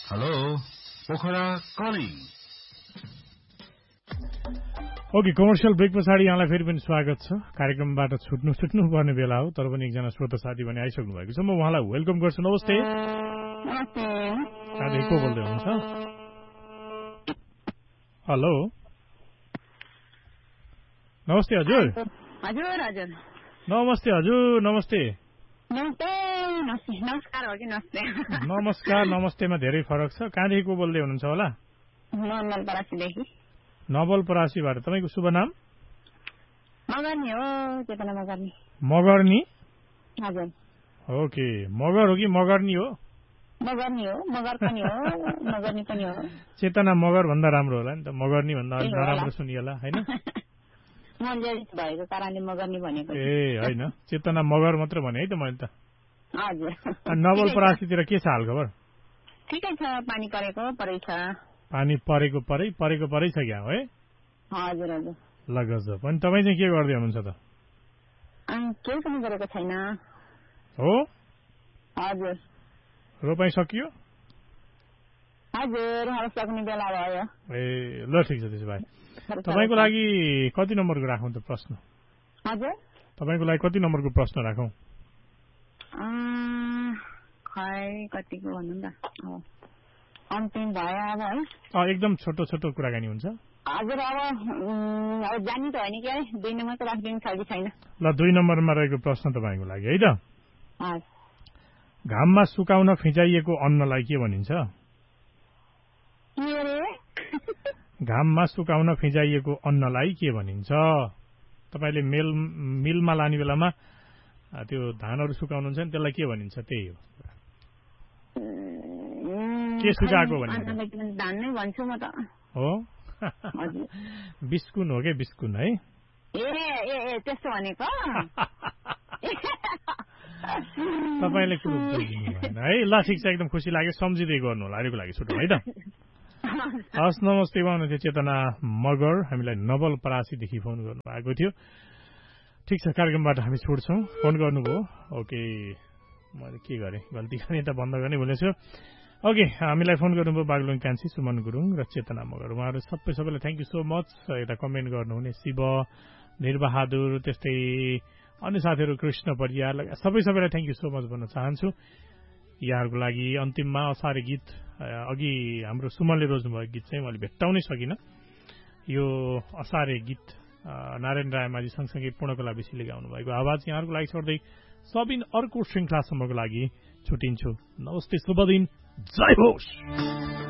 Hello Pokhara calling. Okay, commercial brake पछाडि यहाँलाई फेरि पनि स्वागत छ। कार्यक्रमबाट छुट्नु पर्ने बेला हो, तर पनि एकजना श्रोता साथी पनि आइसक्नु भएको छ। म उहाँलाई वेलकम गर्छु। नमस्ते। को बोल्दै हुनुहुन्छ? हेलो, नमस्ते हजुर। हजुर हजुर नमस्ते हजुर। नमस्ते। नमस्कार हो कि नमस्ते? नमस्कार नमस्तेमा धेरै फरक छ। कहाँदेखि को बोल्दै हुनुहुन्छ होला? नवलपरासीदेखि। नवलपरासीबाट। तपाईँको शुभ नाम? मगर्नी हो, चेतना मगर्नी। मगर्नी? हजुर। ओके, मगर हो कि मगर्नी हो? मगर्नी हो, मगर पनि हो, मगर्नी पनि हो। चेतना मगर भन्दा राम्रो होला नि त, मगर्नी भन्दा अलिक नराम्रो सुनिएला हैन? मन्जरित भएको कारणले मगर्नी भनेको। ए होइन, चेतना मगर मात्र भने है त मैले त। हजुर। नवलपरासीतिर के छ हालखबर? ठिकै छ, पानी परेको परै छ। पानी परेको परै छ क्या है? हजुर हजुर। ल गजब। अनि तपाईँ चाहिँ के गर्दै हुनुहुन्छ त? केही पनि गरेको छैन। हो? हजुर। रोपाई सकियो? हजुर, सक्ने बेला भयो। ए ल ठिक छ त्यसो भए। तपाईँको लागि कति नम्बरको राखौँ त प्रश्न? हजुर। तपाईँको लागि कति नम्बरको प्रश्न राखौँ? कतिको भन्नु न त, अन्तिम भयो अब है। एकदम छोटो छोटो कुराकानी हुन्छ। हजुर, अब जानी त होइन कि है, 2 नम्बरको राखिदिनु छ कि छैन? ल 2 नम्बरमा रहेको प्रश्न तपाईँको लागि है त। घाममा सुकाउन फिजाइएको अन्नलाई के भनिन्छ? घाममा सुकाउन फिजाइएको अन्नलाई के भनिन्छ? तपाईँले मिलमा लाने बेलामा त्यो धानहरू सुकाउनुहुन्छ नि, त्यसलाई के भनिन्छ? त्यही हो। के सुकाएको भनिन्छ? धान नै भन्छु म त। हो? बिस्कुन हो क्या, बिस्कुन है? ए त्यस्तो भनेको? तपाईँले कुरो बुझ्नु भएन है। ल ठिक छ, एकदम खुसी लाग्यो। सम्झिँदै गर्नु होला अहिलेको लागि छुट्टो है त। हस्, नमस्ते। उहाँ हुनुहुन्थ्यो चेतना मगर, हामीलाई नवलपरासीदेखि फोन गर्नु भएको थियो। ठिक छ, कार्यक्रमबाट हामी छुट्छौँ। फोन गर्नुभयो। ओके, मैले के गरेँ, गल्ती गरेँ त, बन्द गर्ने भुलेछु। ओके, हामीलाई फोन गर्नुभयो बागलुङ कान्छी, सुमन गुरुङ र चेतना मगर। उहाँहरू सबैलाई थ्याङ्क यू सो मच। यता कमेन्ट गर्नुहुने शिव, निरबहादुर, त्यस्तै अन्य साथीहरू कृष्ण परियार, सबैलाई थ्याङ्क यू सो मच भन्न चाहन्छु। यहाँहरूको लागि अन्तिममा असारे गीत, अघि हाम्रो सुमनले रोज्नुभएको गीत चाहिँ मैले भेट्टाउनै सकिनँ। यो असारे गीत नारायण रायमाझी सँगसँगै पूर्णकला विषयले गाउनु भएको आवाज यहाँहरूको लागि छोड्दै सबिन अर्को श्रृङ्खलासम्मको लागि छुट्टिन्छु। नमस्ते, शुभ दिन, जय होस्।